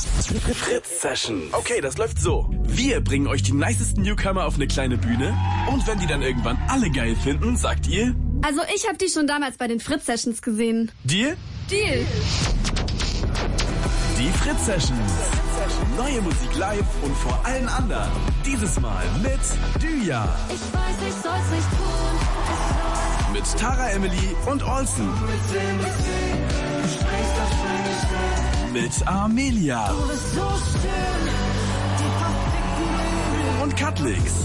Fritz Session. Okay, das läuft so. Wir bringen euch die nicesten Newcomer auf eine kleine Bühne. Und wenn die dann irgendwann alle geil finden, sagt ihr... Also ich habe die schon damals bei den Fritz Sessions gesehen. Deal? Deal. Die Fritz Sessions. Neue Musik live und vor allen anderen. Dieses Mal mit Düja. Ich weiß, ich soll's nicht tun. Mit Tara Emily und Olsen. Mit Amelia. Du bist so schön. Und Katlix.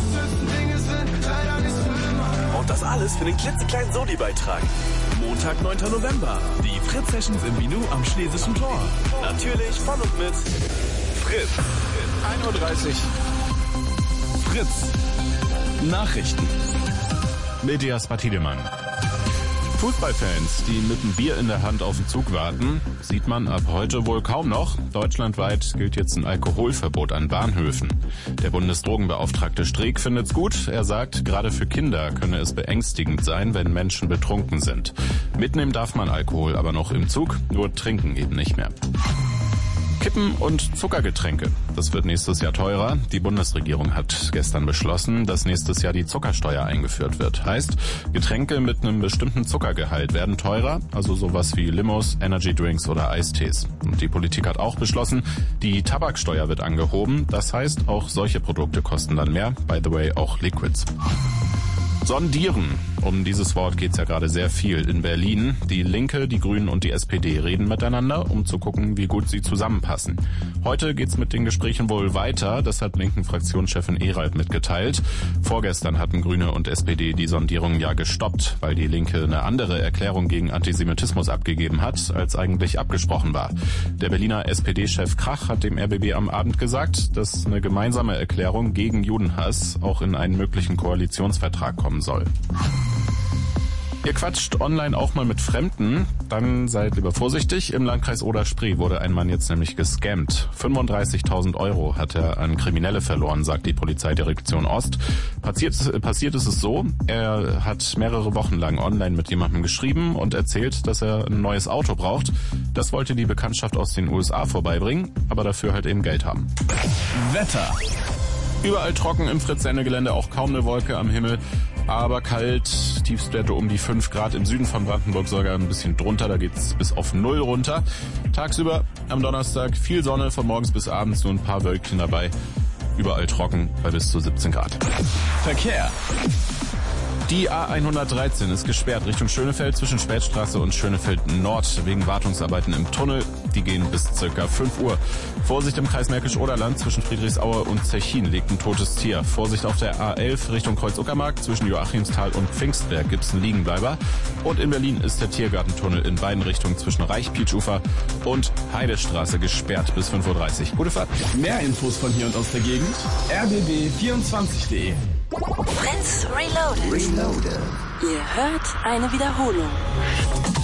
Und das alles für den klitzekleinen Soli-Beitrag. Montag, 9. November. Die Fritz Sessions im Binu am Schlesischen Tor. Natürlich von und mit Fritz. 1:30 Uhr. Fritz. Nachrichten. Mit Jasper Tiedemann. Fußballfans, die mit einem Bier in der Hand auf den Zug warten, sieht man ab heute wohl kaum noch. Deutschlandweit gilt jetzt ein Alkoholverbot an Bahnhöfen. Der Bundesdrogenbeauftragte Streeck findet's gut. Er sagt, gerade für Kinder könne es beängstigend sein, wenn Menschen betrunken sind. Mitnehmen darf man Alkohol aber noch im Zug, nur trinken eben nicht mehr. Kippen und Zuckergetränke. Das wird nächstes Jahr teurer. Die Bundesregierung hat gestern beschlossen, dass nächstes Jahr die Zuckersteuer eingeführt wird. Heißt, Getränke mit einem bestimmten Zuckergehalt werden teurer, also sowas wie Limos, Energydrinks oder Eistees. Und die Politik hat auch beschlossen, die Tabaksteuer wird angehoben. Das heißt, auch solche Produkte kosten dann mehr. By the way, auch Liquids. Sondieren. Um dieses Wort geht's ja gerade sehr viel in Berlin. Die Linke, die Grünen und die SPD reden miteinander, um zu gucken, wie gut sie zusammenpassen. Heute geht's mit den Gesprächen wohl weiter. Das hat linken Fraktionschefin Erald mitgeteilt. Vorgestern hatten Grüne und SPD die Sondierungen ja gestoppt, weil die Linke eine andere Erklärung gegen Antisemitismus abgegeben hat, als eigentlich abgesprochen war. Der Berliner SPD-Chef Krach hat dem RBB am Abend gesagt, dass eine gemeinsame Erklärung gegen Judenhass auch in einen möglichen Koalitionsvertrag kommen soll. Ihr quatscht online auch mal mit Fremden, dann seid lieber vorsichtig. Im Landkreis Oder-Spree wurde ein Mann jetzt nämlich gescammt. 35.000 € hat er an Kriminelle verloren, sagt die Polizeidirektion Ost. Passiert ist es so, er hat mehrere Wochen lang online mit jemandem geschrieben und erzählt, dass er ein neues Auto braucht. Das wollte die Bekanntschaft aus den USA vorbeibringen, aber dafür halt eben Geld haben. Wetter. Überall trocken im Fritz-Sende-Gelände, auch kaum eine Wolke am Himmel. Aber kalt, Tiefstwerte um die 5 Grad im Süden von Brandenburg, sogar ein bisschen drunter, da geht's bis auf 0 runter. Tagsüber am Donnerstag viel Sonne, von morgens bis abends nur ein paar Wölkchen dabei. Überall trocken bei bis zu 17 Grad. Verkehr. Die A113 ist gesperrt Richtung Schönefeld zwischen Spätstraße und Schönefeld Nord wegen Wartungsarbeiten im Tunnel. Die gehen bis ca. 5 Uhr. Vorsicht im Kreis Märkisch-Oderland zwischen Friedrichsaue und Zechin liegt ein totes Tier. Vorsicht auf der A11 Richtung Kreuz-Uckermark zwischen Joachimsthal und Pfingstberg gibt's einen Liegenbleiber. Und in Berlin ist der Tiergartentunnel in beiden Richtungen zwischen Reich-Pietschufer und Heidestraße gesperrt bis 5:30 Uhr. Gute Fahrt. Mehr Infos von hier und aus der Gegend. rbb24.de. Fritz Reloaded. Ihr hört eine Wiederholung.